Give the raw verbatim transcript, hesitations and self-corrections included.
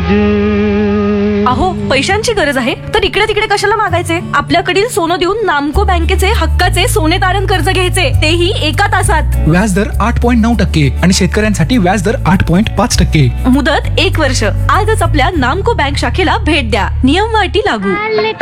मुझे। अहो, पैशांची गरज आहे तर इकडे तिकडे कशाला मागायचे? आपल्याकडील सोनं देऊन नामको बँकेचे हक्काचे सोने तारण कर्ज घ्यायचे, तेही एका तासात. व्याजदर आठ पॉईंट नऊ टक्के आणि शेतकऱ्यांसाठी व्याजदर आठ पॉईंट पाच टक्के. मुदत एक वर्ष. आजच आपल्या नामको बँक शाखेला भेट द्या. नियम व अटी लागू.